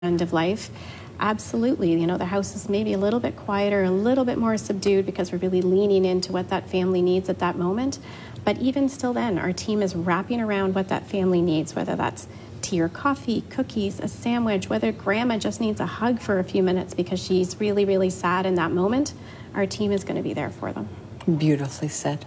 end of life, absolutely. You know, the house is maybe a little bit quieter, a little bit more subdued because we're really leaning into what that family needs at that moment. But even still then, our team is wrapping around what that family needs, whether that's tea or coffee, cookies, a sandwich, whether grandma just needs a hug for a few minutes because she's really, really sad in that moment, our team is going to be there for them. Beautifully said.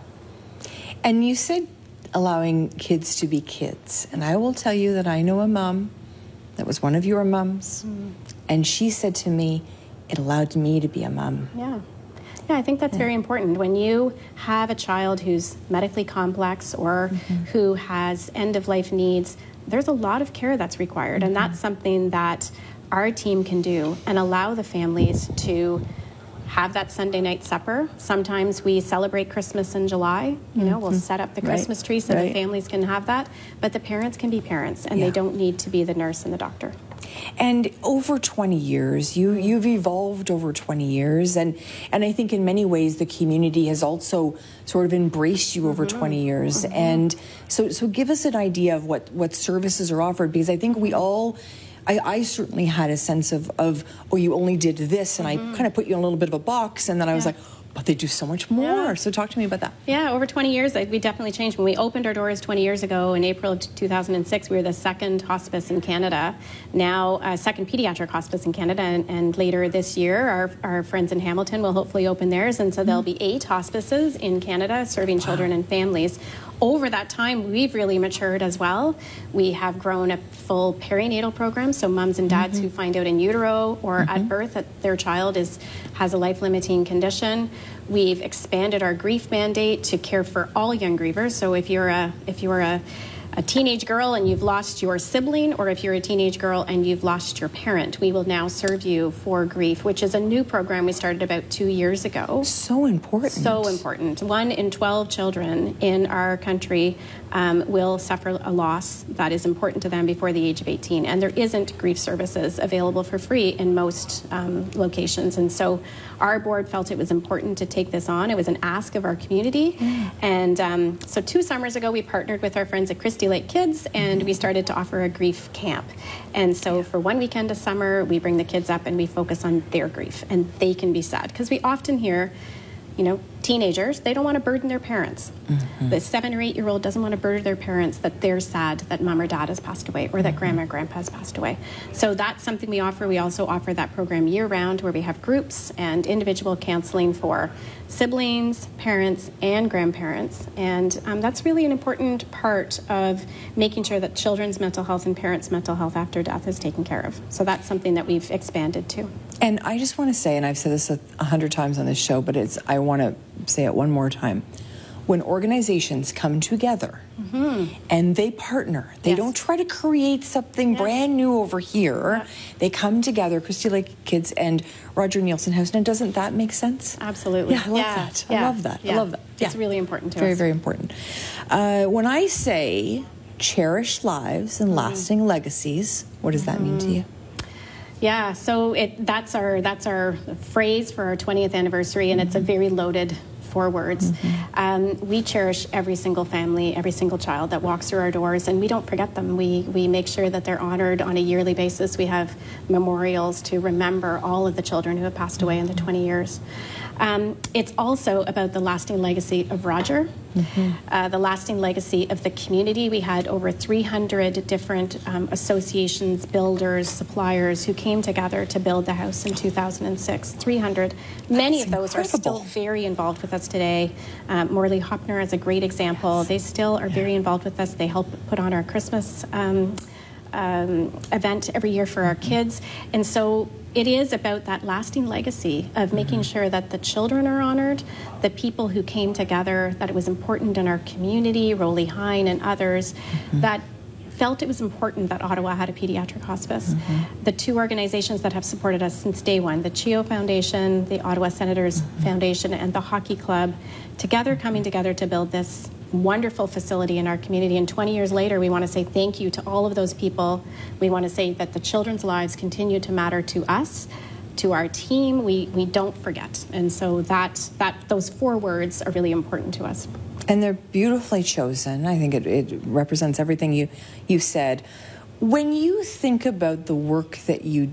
And you said allowing kids to be kids. And I will tell you that I know a mom that was one of your moms, and she said to me, it allowed me to be a mom. Yeah, I think that's very important. When you have a child who's medically complex or who has end-of-life needs, there's a lot of care that's required, and that's something that our team can do and allow the families to have that Sunday night supper. Sometimes we celebrate Christmas in July. You know, we'll set up the Christmas tree so the families can have that. But the parents can be parents, and they don't need to be the nurse and the doctor. And over 20 years, you've evolved over 20 years. And I think in many ways the community has also sort of embraced you over 20 years. And so give us an idea of what services are offered, because I think we all... I certainly had a sense of, oh, you only did this, and I kind of put you in a little bit of a box, and then I was like, but they do so much more. Yeah. So talk to me about that. Yeah, over 20 years, we definitely changed. When we opened our doors 20 years ago in April of 2006, we were the second hospice in Canada, now second pediatric hospice in Canada, and later this year, our friends in Hamilton will hopefully open theirs, and so there'll be 8 hospices in Canada serving children and families. Over that time, we've really matured as well. We have grown a full perinatal program, so moms and dads who find out in utero or at birth that their child has a life-limiting condition. We've expanded our grief mandate to care for all young grievers. So if you're a teenage girl and you've lost your sibling, or if you're a teenage girl and you've lost your parent, we will now serve you for grief, which is a new program we started about 2 years ago. So important. So important. 1 in 12 children in our country will suffer a loss that is important to them before the age of 18. And there isn't grief services available for free in most locations. And so our board felt it was important to take this on. It was an ask of our community. And so 2 summers ago, we partnered with our friends at Christie Lake Kids, and we started to offer a grief camp. And so for 1 weekend a summer, we bring the kids up and we focus on their grief, and they can be sad. Because we often hear, you know, teenagers, they don't want to burden their parents. The 7 or 8 year old doesn't want to burden their parents that they're sad that mom or dad has passed away, or that grandma or grandpa has passed away. So that's something we offer. We also offer that program year round, where we have groups and individual counseling for siblings, parents, and grandparents. And that's really an important part of making sure that children's mental health and parents' mental health after death is taken care of. So that's something that we've expanded to. And I just want to say, and I've said this 100 times on this show, but I want to say it one more time. When organizations come together and they partner, they don't try to create something brand new over here. They come together, Christie Lake Kids and Roger Neilson House. Now, doesn't that make sense? Absolutely. Yeah, I love that. I love that. I love that. It's really important to us. Very, very important. When I say cherished lives and lasting legacies, what does that mean to you? Yeah, so that's our phrase for our 20th anniversary, and it's a very loaded 4 words. We cherish every single family, every single child that walks through our doors, and we don't forget them. We make sure that they're honored on a yearly basis. We have memorials to remember all of the children who have passed away in the 20 years. It's also about the lasting legacy of Roger, the lasting legacy of the community. We had over 300 different associations, builders, suppliers who came together to build the house in 2006. 300. Many of those are still very involved with us today. Morley Hopner is a great example. They still are very involved with us. They help put on our Christmas event every year for our kids. And so it is about that lasting legacy of making sure that the children are honored, the people who came together, that it was important in our community, Rolly Hine and others, that felt it was important that Ottawa had a pediatric hospice. The 2 organizations that have supported us since day one, the CHEO Foundation, the Ottawa Senators Foundation, and the Hockey Club, together coming together to build this wonderful facility in our community. And 20 years later, we want to say thank you to all of those people. We want to say that the children's lives continue to matter to us, to our team. We don't forget. And so those 4 words are really important to us. And they're beautifully chosen. I think it represents everything you said. When you think about the work that you